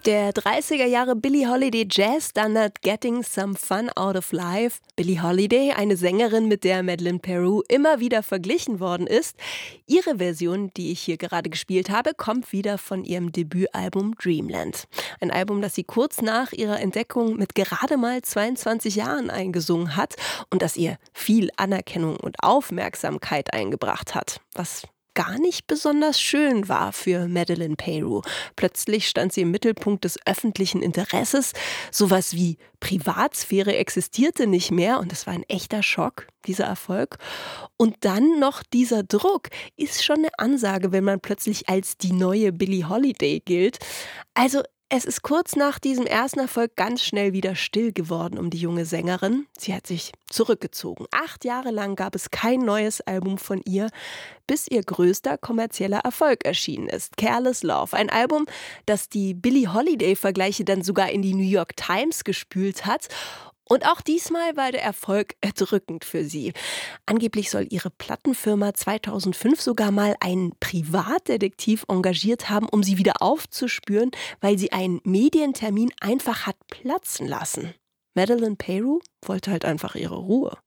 Der 30er Jahre Billie Holiday Jazz-Standard Getting Some Fun Out of Life. Billie Holiday, eine Sängerin, mit der Madeleine Peru immer wieder verglichen worden ist. Ihre Version, die ich hier gerade gespielt habe, kommt wieder von ihrem Debütalbum Dreamland. Ein Album, das sie kurz nach ihrer Entdeckung mit gerade mal 22 Jahren eingesungen hat und das ihr viel Anerkennung und Aufmerksamkeit eingebracht hat. Was gar nicht besonders schön war für Madeleine Peru. Plötzlich stand sie im Mittelpunkt des öffentlichen Interesses. Sowas wie Privatsphäre existierte nicht mehr und das war ein echter Schock, dieser Erfolg. Und dann noch dieser Druck ist schon eine Ansage, wenn man plötzlich als die neue Billie Holiday gilt. Also es ist kurz nach diesem ersten Erfolg ganz schnell wieder still geworden um die junge Sängerin. Sie hat sich zurückgezogen. 8 Jahre lang gab es kein neues Album von ihr, bis ihr größter kommerzieller Erfolg erschienen ist. Careless Love, ein Album, das die Billie Holiday-Vergleiche dann sogar in die New York Times gespült hat. Und auch diesmal war der Erfolg erdrückend für sie. Angeblich soll ihre Plattenfirma 2005 sogar mal einen Privatdetektiv engagiert haben, um sie wieder aufzuspüren, weil sie einen Medientermin einfach hat platzen lassen. Madeleine Peru wollte halt einfach ihre Ruhe.